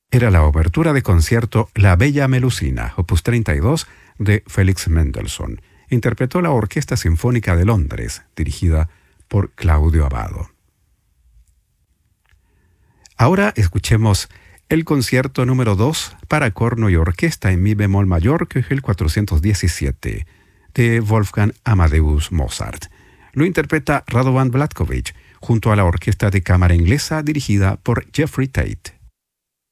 Era la obertura de concierto La Bella Melusina, opus 32, de Félix Mendelssohn. Interpretó la Orquesta Sinfónica de Londres, dirigida por Claudio Abbado. Ahora escuchemos el concierto número 2 para corno y orquesta en mi bemol mayor, Köchel 417, de Wolfgang Amadeus Mozart. Lo interpreta Radovan Vlatkovich, junto a la Orquesta de Cámara Inglesa dirigida por Jeffrey Tate.